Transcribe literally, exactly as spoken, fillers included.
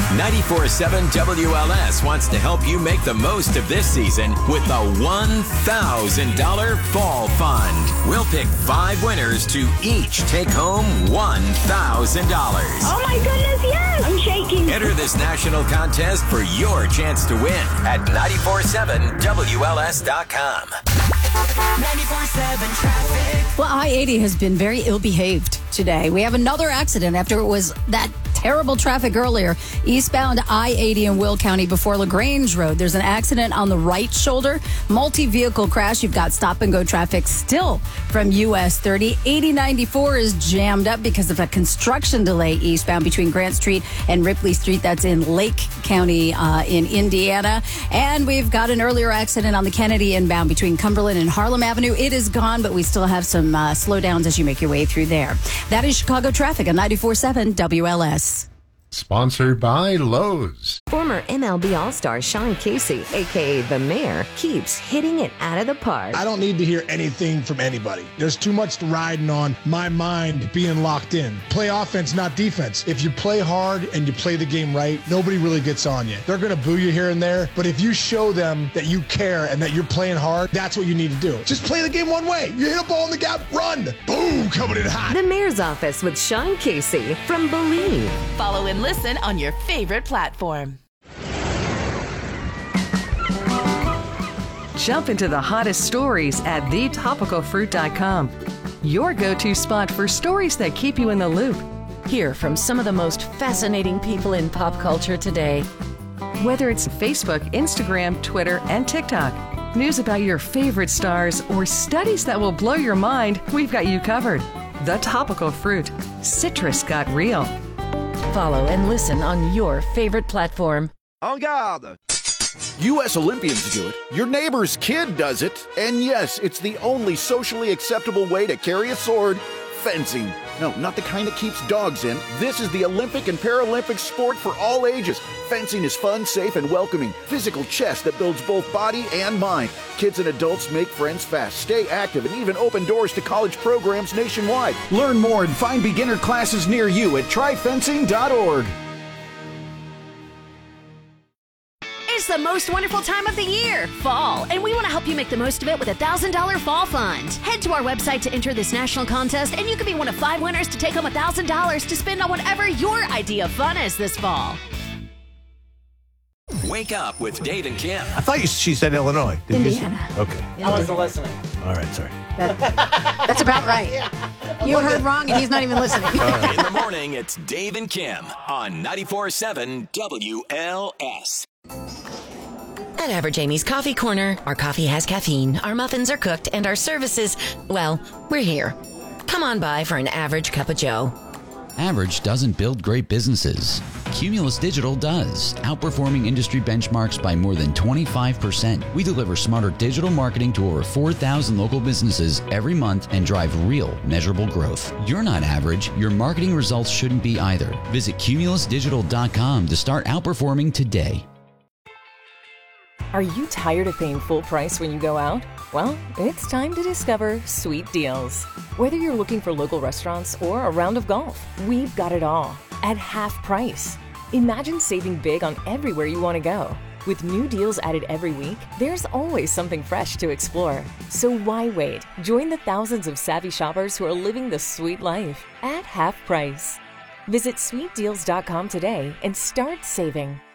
ninety-four point seven W L S wants to help you make the most of this season with the one thousand dollars Fall Fund. We'll pick five winners to each take home one thousand dollars. Oh my goodness, yes! I'm shaking. Enter this national contest for your chance to win at ninety-four point seven W L S dot com. ninety-four point seven traffic. Well, I eighty has been very ill-behaved today. We have another accident after it was that terrible traffic earlier. Eastbound I eighty in Will County before LaGrange Road. There's an accident on the right shoulder. Multi-vehicle crash. You've got stop-and-go traffic still from U S thirty. eighty ninety-four is jammed up because of a construction delay eastbound between Grant Street and Ripley Street. That's in Lake County uh, in Indiana. And we've got an earlier accident on the Kennedy inbound between Cumberland and Harlem Avenue. It is gone, but we still have some uh, slowdowns as you make your way through there. That is Chicago traffic on ninety-four point seven W L S. Sponsored by Lowe's. Former M L B All-Star Sean Casey, a k a. The Mayor, keeps hitting it out of the park. I don't need to hear anything from anybody. There's too much riding on my mind being locked in. Play offense, not defense. If you play hard and you play the game right, nobody really gets on you. They're going to boo you here and there, but if you show them that you care and that you're playing hard, that's what you need to do. Just play the game one way. You hit a ball in the gap, run. Boom, coming in hot. The Mayor's Office with Sean Casey from Believe. Follow and listen on your favorite platform. Jump into the hottest stories at the topical fruit dot com. Your go-to spot for stories that keep you in the loop. Hear from some of the most fascinating people in pop culture today. Whether it's Facebook, Instagram, Twitter, and TikTok, news about your favorite stars, or studies that will blow your mind, we've got you covered. The Topical Fruit. Citrus got real. Follow and listen on your favorite platform. En garde! U S Olympians do it, your neighbor's kid does it, and yes, it's the only socially acceptable way to carry a sword: fencing. No, not the kind that keeps dogs in. This is the Olympic and Paralympic sport for all ages. Fencing is fun, safe, and welcoming. Physical chess that builds both body and mind. Kids and adults make friends fast, stay active, and even open doors to college programs nationwide. Learn more and find beginner classes near you at try fencing dot org. It's the most wonderful time of the year, fall, and we want to help you make the most of it with a one thousand dollars Fall Fund. Head to our website to enter this national contest, and you could be one of five winners to take home one thousand dollars to spend on whatever your idea of fun is this fall. Wake up with Dave and Kim. I thought you, she said Illinois. Did Indiana. You say, okay. I wasn't listening. All right, sorry. That, that's about right. You heard wrong, and he's not even listening. In the morning, it's Dave and Kim on ninety-four point seven W L S. At Average Amy's Coffee Corner, our coffee has caffeine, our muffins are cooked, and our services, well, we're here. Come on by for an average cup of joe. Average doesn't build great businesses. Cumulus Digital does, outperforming industry benchmarks by more than twenty-five percent. We deliver smarter digital marketing to over four thousand local businesses every month and drive real, measurable growth. You're not average. Your marketing results shouldn't be either. Visit cumulus digital dot com to start outperforming today. Are you tired of paying full price when you go out? Well, it's time to discover Sweet Deals. Whether you're looking for local restaurants or a round of golf, we've got it all at half price. Imagine saving big on everywhere you want to go. With new deals added every week, there's always something fresh to explore. So why wait? Join the thousands of savvy shoppers who are living the sweet life at half price. Visit sweet deals dot com today and start saving.